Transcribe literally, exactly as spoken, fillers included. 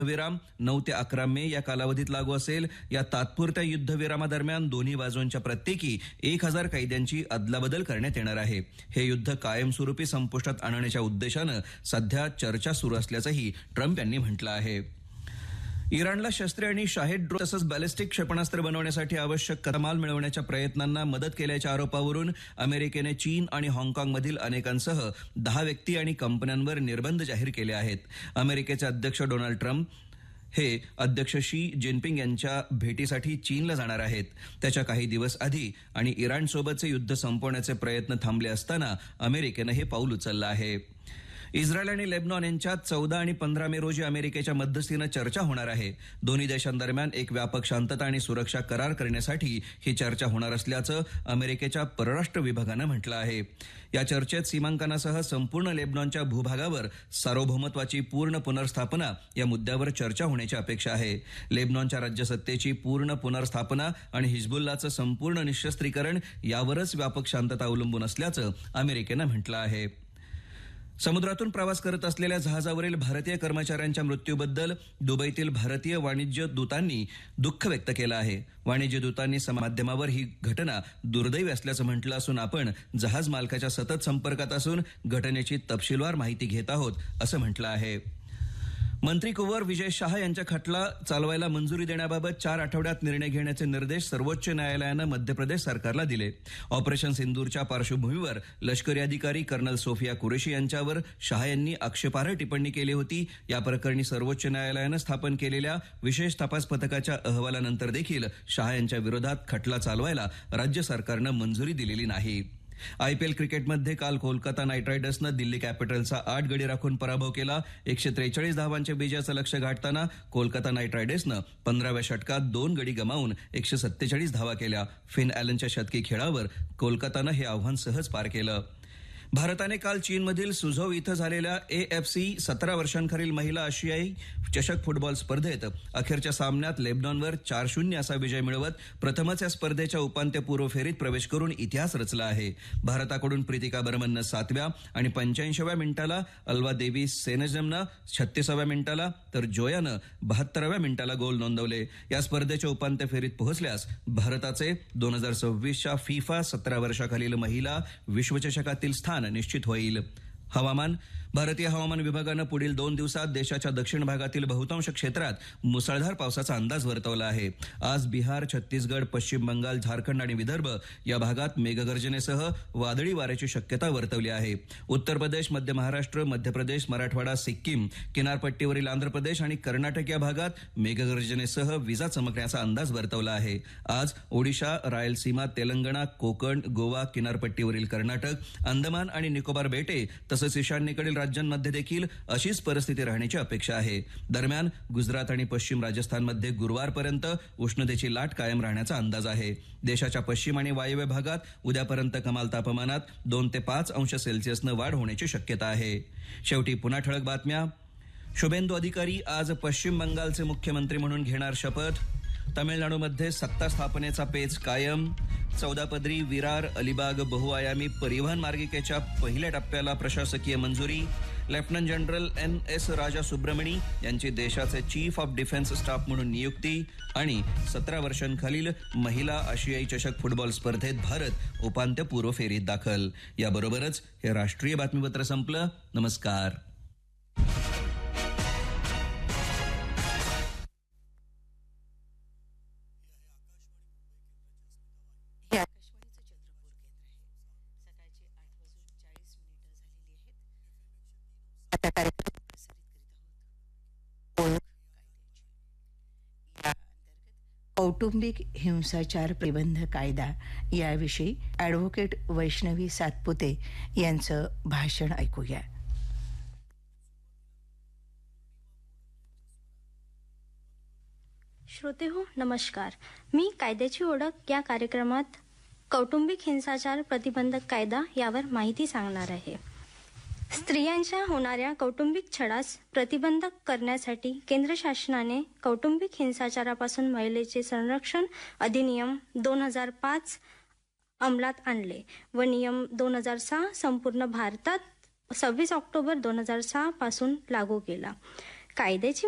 युद्धविराम नऊ ते अकरा मे या कालावधीत लागू असेल. या तात्पुरत्या युद्धविरामादरम्यान दोन्ही बाजूंच्या प्रत्येकी एक हजार कैद्यांची अदलाबदल करण्यात येणार आहे. हे युद्ध कायमस्वरूपी संपुष्टात आणण्याच्या उद्देशानं सध्या चर्चा सुरू असल्याचंही ट्रम्प यांनी म्हटलं आहे. इराणला शस्त्रे आणि शाहेद ड्रोन तसंच बॅलिस्टिक क्षेपणास्त्र बनवण्यासाठी आवश्यक कच्चामाल मिळवण्याच्या प्रयत्नांना मदत केल्याच्या आरोपावरून अमेरिकेने चीन आणि हाँगकाँगमधील अनेकांसह दहा व्यक्ती आणि कंपन्यांवर निर्बंध जाहीर केले आहेत. अमेरिकेचे अध्यक्ष डोनाल्ड ट्रम्प हे अध्यक्ष शी जिनपिंग यांच्या भेटीसाठी चीनला जाणार आहेत. त्याच्या काही दिवस आधी आणि इराणसोबतचे युद्ध संपवण्याचे प्रयत्न थांबले असताना अमेरिकेनं हे पाऊल उचललं आहे. इस्रायल आणि लेबनॉन यांच्यात चौदा आणि पंधरा मे रोजी अमेरिकेच्या मध्यस्थीनं चर्चा होणार आहे. दोन्ही देशांदरम्यान एक व्यापक शांतता आणि सुरक्षा करार करण्यासाठी ही चर्चा होणार असल्याचं अमेरिकेच्या परराष्ट्र विभागानं म्हटलं आहे. या चर्चेत सीमांकनासह संपूर्ण लेबनॉनच्या भूभागावर सार्वभौमत्वाची पूर्ण पुनर्स्थापना या मुद्द्यावर चर्चा होण्याची अपेक्षा आहे. लेबनॉनच्या राज्यसत्तेची पूर्ण पुनर्स्थापना आणि हिजबुल्लाचं संपूर्ण निःशस्त्रीकरण यावरच व्यापक शांतता अवलंबून असल्याचं अमेरिकेनं म्हटलं आहे. समुद्रातून प्रवास करत असलेल्या जहाजावरील भारतीय कर्मचाऱ्यांच्या मृत्यूबद्दल दुबईतील भारतीय वाणिज्य दूतांनी दुःख व्यक्त केलं आहे. वाणिज्य दूतांनी माध्यमावर ही घटना दुर्दैवी असल्याचं म्हटलं असून आपण जहाज मालकाच्या सतत संपर्कात असून घटनेची तपशीलवार माहिती घेत आहोत असं म्हटलं आहे. मंत्री कुंवर विजय शाह यांच्या खटला चालवायला मंजुरी देण्याबाबत चार आठवड्यात निर्णय घेण्याचे निर्देश सर्वोच्च न्यायालयानं मध्य प्रदेश सरकारला दिले. ऑपरेशन सिंदूरच्या पार्श्वभूमीवर लष्करी अधिकारी कर्नल सोफिया कुरेशी यांच्यावर शाह यांनी आक्षेपार्ह टिप्पणी केली होती. या प्रकरणी सर्वोच्च न्यायालयानं स्थापन केलेल्या विशेष तपास पथकाच्या अहवालानंतर देखील शाह यांच्या विरोधात खटला चालवायला राज्य सरकारनं मंजुरी दिलेली नाही. आयपीएल क्रिकेटमध्ये काल कोलकाता नाईट रायडर्सनं दिल्ली कॅपिटल्सचा आठ गडी राखून पराभव केला. एकशे त्रेचाळीस धावांच्या विजयाचं लक्ष्य गाठताना कोलकाता नाईट रायडर्सनं पंधराव्या षटकात दोन गडी गमावून एकशे सत्तेचाळीस धावा केल्या. फिन ॲलनच्या शतकी खेळावर कोलकातानं हे आव्हान सहज पार केलं. भारताने काल चीनमधील सुझोव इथं झालेल्या एएफसी सतरा वर्षांखालील महिला आशियाई चषक फुटबॉल स्पर्धेत अखेरच्या सामन्यात लेबनॉनवर चार शून्य असा विजय मिळवत प्रथमच या स्पर्धेच्या उपांत्यपूर्व फेरीत प्रवेश करून इतिहास रचला आहे. भारताकडून प्रीतिका बर्मननं सातव्या आणि पंच्याऐंशीव्या मिनिटाला अल्वा देवी सेनजमनं छत्तीसाव्या मिनिटाला तर जोयानं बहात्तराव्या मिनिटाला गोल नोंदवले. या स्पर्धेच्या उपांत्य फेरीत पोहोचल्यास भारताचे दोन हजार सव्वीसच्या फिफा सतरा वर्षाखालील महिला विश्वचषकातील स्थान निश्चित होईल. हवामान. भारतीय हवामान विभागानं पुढील दोन दिवसात देशाच्या दक्षिण भागातील बहुतांश क्षेत्रात मुसळधार पावसाचा अंदाज वर्तवला आहे. आज बिहार, छत्तीसगड, पश्चिम बंगाल, झारखंड आणि विदर्भ या भागात मेघगर्जनेसह वादळी वाऱ्याची शक्यता वर्तवली आहे. उत्तर प्रदेश, मध्य महाराष्ट्र, मध्य प्रदेश, मराठवाडा, सिक्कीम, किनारपट्टीवरील आंध्र प्रदेश आणि कर्नाटक या भागात मेघगर्जनेसह विजा चमकण्याचा अंदाज वर्तवला आहे. आज ओडिशा, रायलसीमा, तेलंगणा, कोकण, गोवा, किनारपट्टीवरील कर्नाटक, अंदमान आणि निकोबार बेटे तसंच ईशान्येकडील राज्यांमध्ये देखील अशीच परिस्थिती राहण्याची अपेक्षा आहे. दरम्यान गुजरात आणि पश्चिम राजस्थानमध्ये गुरुवारपर्यंत उष्णतेची लाट कायम राहण्याचा अंदाज आहे. देशाच्या पश्चिम आणि वायव्य भागात उद्यापर्यंत कमाल तापमानात दोन ते पाच अंश सेल्सिअसनं वाढ होण्याची शक्यता आहे. शेवटी पुन्हा ठळक बातम्या. शुभेंदू अधिकारी आज पश्चिम बंगालचे मुख्यमंत्री म्हणून घेणार शपथ. तमिळनाडूमध्ये सत्ता स्थापनेचा पेच कायम. चौदापदरी विरार अलिबाग बहुआयामी परिवहन मार्गिकेच्या पहिल्या टप्प्याला प्रशासकीय मंजुरी. लेफ्टनंट जनरल एन एस राजा सुब्रमणी यांची देशाचे चीफ ऑफ डिफेन्स स्टाफ म्हणून नियुक्ती. आणि सतरा वर्षांखालील महिला आशियाई चषक फुटबॉल स्पर्धेत भारत उपांत्यपूर्व फेरीत दाखल. याबरोबरच हे राष्ट्रीय बातमीपत्र संपलं. नमस्कार. कौटुंबिक हिंसाचार प्रतिबंध कायदा याविषयी ॲडव्होकेट वैष्णवी सातपुते यांचं भाषण ऐकूया. श्रोतेहो नमस्कार. मी कायद्याची ओळख या कार्यक्रमात कौटुंबिक हिंसाचार प्रतिबंधक कायदा यावर माहिती सांगणार आहे. स्त्रियांच्या होणाऱ्या कौटुंबिक छळास प्रतिबंधक करण्यासाठी केंद्र शासनाने कौटुंबिक हिंसाचारापासून महिलेचे संरक्षण अधिनियम दोन हजार पाच अंमलात आणले व नियम दोन हजार सहा संपूर्ण भारतात सव्वीस ऑक्टोबर दोन हजार सहा पासून लागू केला. कायद्याची